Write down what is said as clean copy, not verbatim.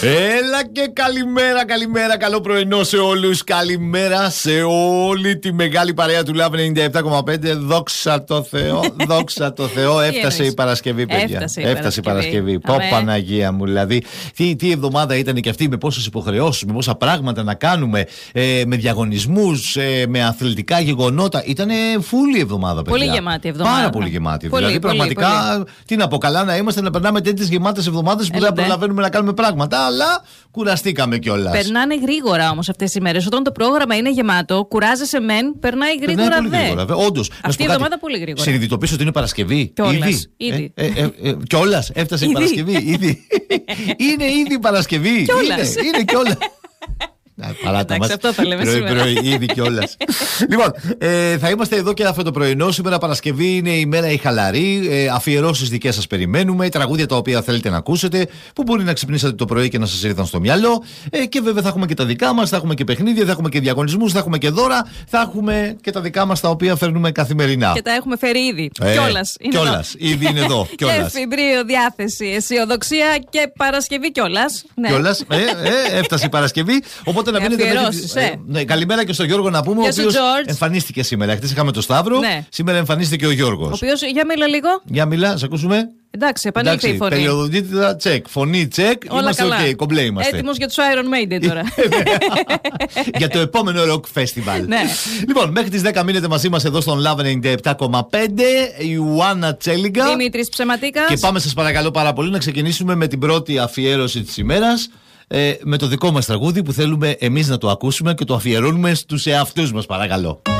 Έλα και καλημέρα, καλό πρωινό σε όλους. Καλημέρα σε όλη τη μεγάλη παρέα του Love 97,5. Δόξα τω Θεώ, έφτασε η Παρασκευή, παιδιά. Έφτασε η Παρασκευή. Πω Παναγία μου, δηλαδή. Τι εβδομάδα ήταν και αυτή, με πόσες υποχρεώσεις, με πόσα πράγματα να κάνουμε, με διαγωνισμούς, με αθλητικά γεγονότα. Ήτανε φούλη εβδομάδα, παιδιά. Πολύ γεμάτη εβδομάδα. Πάρα πολύ γεμάτη. Δηλαδή, πραγματικά, τι να πω, καλά να είμαστε να περνάμε τέτοιες γεμάτες εβδομάδες που δεν προλαβαίνουμε να κάνουμε πράγματα, αλλά κουραστήκαμε κιόλας. Περνάνε γρήγορα όμως αυτές οι μέρες. Όταν το πρόγραμμα είναι γεμάτο, κουράζεσαι μεν, περνάει γρήγορα δε. Όντως. Αυτή η εβδομάδα πολύ γρήγορα. Συνειδητοποίησα ότι είναι Παρασκευή. Ήδη. Κιόλας. Έφτασε η Παρασκευή. Ήδη. Είναι ήδη η Παρασκευή. Είναι κιόλας. Παράτα μας. Αυτό θα λέμε σήμερα. Ήδη κιόλας. Λοιπόν, θα είμαστε εδώ και αυτό το πρωινό. Σήμερα Παρασκευή είναι η μέρα η χαλαρή. Αφιερώσεις δικές σας περιμένουμε. Τραγούδια τα οποία θέλετε να ακούσετε, που μπορεί να ξυπνήσατε το πρωί και να σας ήρθαν στο μυαλό. Και βέβαια θα έχουμε και τα δικά μας. Θα έχουμε και παιχνίδια, θα έχουμε και διαγωνισμούς, θα έχουμε και δώρα. Θα έχουμε και τα δικά μας τα οποία φέρνουμε καθημερινά. Και τα έχουμε φέρει ήδη. Κιόλας. Ήδη είναι εδώ. Εφηβρίο, διάθεση, αισιοδοξία και Παρασκευή κιόλας. Κιόλας. Έφτασε η Παρασκευή. Οπότε να μείνετε. Καλημέρα και στον Γιώργο να πούμε, ο οποίος εμφανίστηκε σήμερα. Χθες είχαμε το Σταύρο, σήμερα εμφανίστηκε ο Γιώργος. Ο οποίος, για μίλα λίγο. Για μίλα, σε ακούσουμε. Εντάξει, επανήλθε η φωνή. Περιοδοτήτητα τσεκ, φωνή τσεκ, είμαστε ok, κομπλέ είμαστε. Έτοιμος για τους Iron Maiden τώρα. Για το επόμενο Rock Festival. Ναι. Λοιπόν, μέχρι τις 10 μείνετε μαζί μας εδώ στον Love 97,5. Η Ιωάννα Τσέλιγκα. Δημήτρης Ψεματίκας. Και πάμε, σας παρακαλώ πάρα πολύ, να ξεκινήσουμε με την πρώτη αφιέρωση της ημέρας. Με το δικό μας τραγούδι που θέλουμε εμείς να το ακούσουμε και το αφιερώνουμε στους εαυτούς μας, παρακαλώ.